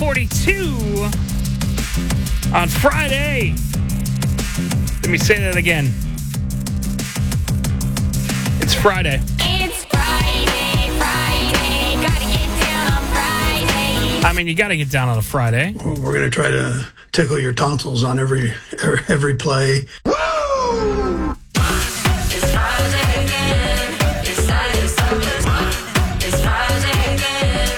6:42 on Friday. Let me say that again. It's Friday. It's Friday, gotta get down on Friday. I mean, you got to get down on a Friday. We're going to try to tickle your tonsils on every play. Woo! It's Friday again. It's Friday again.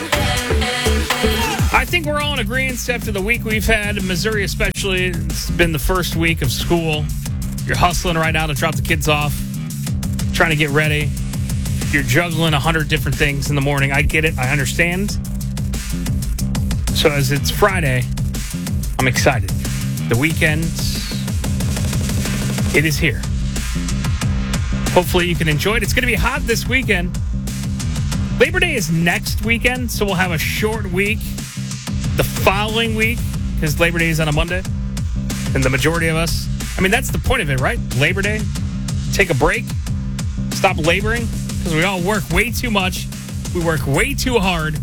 I think we're all in agreement after the week we've had in Missouri, especially. It's been the first week of school. You're hustling right now to drop the kids off, trying to get ready. You're juggling 100 different things in the morning. I get it. I understand. So as it's Friday, I'm excited. The weekend, it is here. Hopefully you can enjoy it. It's going to be hot this weekend. Labor Day is next weekend, so we'll have a short week the following week because Labor Day is on a Monday. And the majority of us, I mean, that's the point of it, right? Labor Day, take a break, stop laboring because we all work way too much. We work way too hard.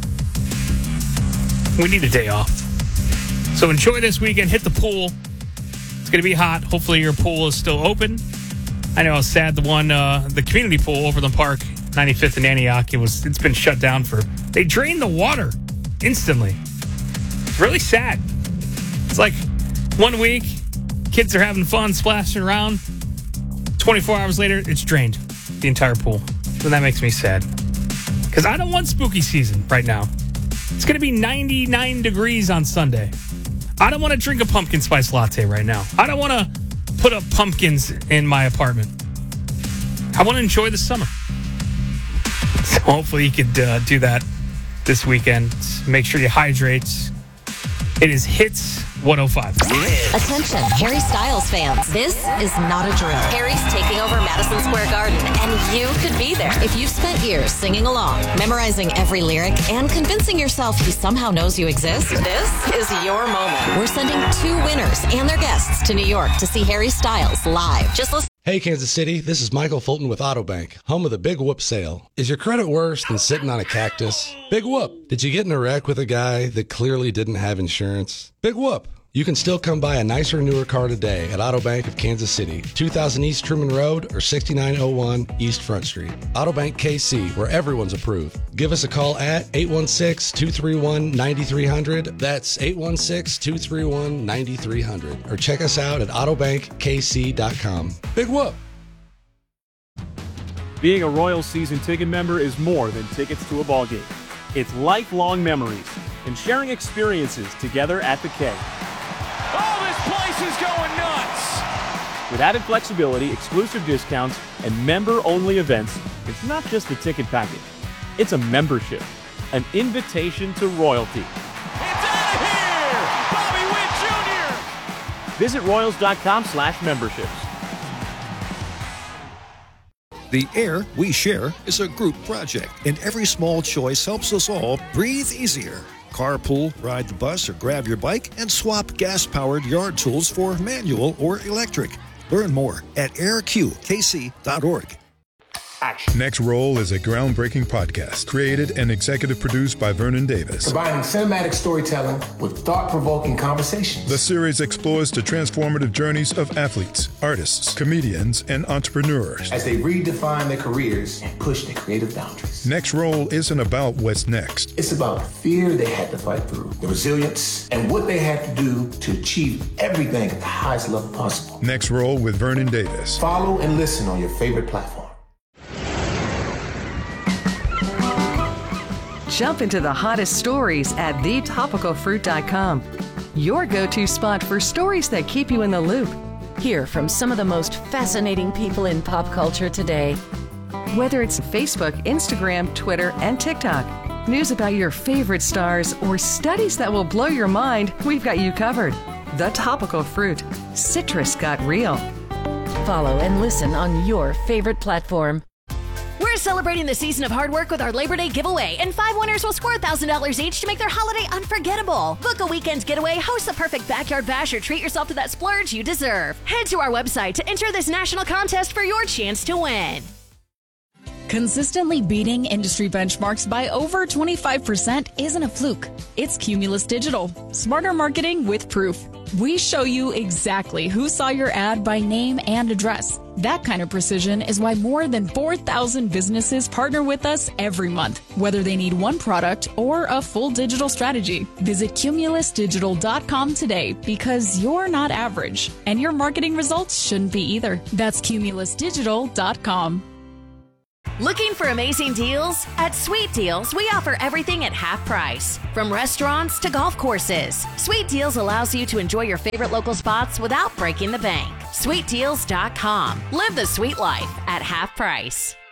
We need a day off. So enjoy this weekend. Hit the pool. It's going to be hot. Hopefully your pool is still open. I know how sad the community pool over the park, 95th and Antioch, it's been shut down they drained the water instantly. It's really sad. It's like 1 week, kids are having fun, splashing around. 24 hours later, it's drained, the entire pool. And that makes me sad. Because I don't want spooky season right now. It's going to be 99 degrees on Sunday. I don't want to drink a pumpkin spice latte right now. I don't want to put up pumpkins in my apartment. I want to enjoy the summer. So hopefully you could do that this weekend. Make sure you hydrate. It is Hits 105. Attention, Harry Styles fans. This is not a drill. Harry's taking over Madison Square Garden, and you could be there. If you've spent years singing along, memorizing every lyric, and convincing yourself he somehow knows you exist, this is your moment. We're sending 2 winners and their guests to New York to see Harry Styles live. Just listen. Hey, Kansas City, this is Michael Fulton with Autobank, home of the Big Whoop sale. Is your credit worse than sitting on a cactus? Big Whoop. Did you get in a wreck with a guy that clearly didn't have insurance? Big Whoop. You can still come buy a nicer, newer car today at Autobank of Kansas City, 2000 East Truman Road or 6901 East Front Street. Autobank KC, where everyone's approved. Give us a call at 816-231-9300. That's 816-231-9300. Or check us out at autobankkc.com. Big whoop! Being a Royals season ticket member is more than tickets to a ballgame. It's lifelong memories and sharing experiences together at the K. Oh, this place is going nuts! With added flexibility, exclusive discounts, and member-only events, it's not just a ticket package. It's a membership, an invitation to royalty. It's out of here! Bobby Witt Jr.! Visit royals.com/memberships. The Air We Share is a group project, and every small choice helps us all breathe easier. Carpool, ride the bus, or grab your bike and swap gas-powered yard tools for manual or electric. Learn more at airqkc.org. Next Roll is a groundbreaking podcast created and executive produced by Vernon Davis. Combining cinematic storytelling with thought-provoking conversations. The series explores the transformative journeys of athletes, artists, comedians, and entrepreneurs as they redefine their careers and push their creative boundaries. Next Roll isn't about what's next. It's about the fear they had to fight through, the resilience, and what they had to do to achieve everything at the highest level possible. Next Roll with Vernon Davis. Follow and listen on your favorite platform. Jump into the hottest stories at thetopicalfruit.com. Your go-to spot for stories that keep you in the loop. Hear from some of the most fascinating people in pop culture today. Whether it's Facebook, Instagram, Twitter, and TikTok, news about your favorite stars, or studies that will blow your mind, we've got you covered. The Topical Fruit. Citrus got real. Follow and listen on your favorite platform. We're celebrating the season of hard work with our Labor Day giveaway, and 5 winners will score $1,000 each to make their holiday unforgettable. Book a weekend getaway, host the perfect backyard bash, or treat yourself to that splurge you deserve. Head to our website to enter this national contest for your chance to win. Consistently beating industry benchmarks by over 25% isn't a fluke. It's Cumulus Digital. Smarter marketing with proof. We show you exactly who saw your ad by name and address. That kind of precision is why more than 4,000 businesses partner with us every month, whether they need one product or a full digital strategy. Visit cumulusdigital.com today because you're not average, and your marketing results shouldn't be either. That's cumulusdigital.com. Looking for amazing deals? At Sweet Deals, we offer everything at half price. From restaurants to golf courses, Sweet Deals allows you to enjoy your favorite local spots without breaking the bank. SweetDeals.com. Live the sweet life at half price.